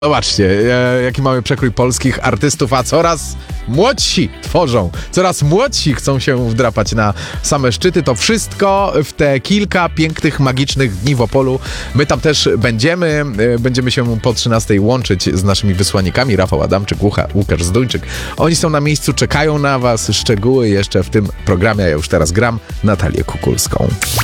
Zobaczcie, jaki mamy przekrój polskich artystów, a coraz młodsi tworzą, coraz młodsi chcą się wdrapać na same szczyty. To wszystko w te kilka pięknych, magicznych dni w Opolu. My tam też będziemy się po 13 łączyć z naszymi wysłannikami, Rafał Adamczyk, Łukasz Zdójczyk. Oni są na miejscu, czekają na was, szczegóły jeszcze w tym programie, ja już teraz gram, Natalię Kukulską.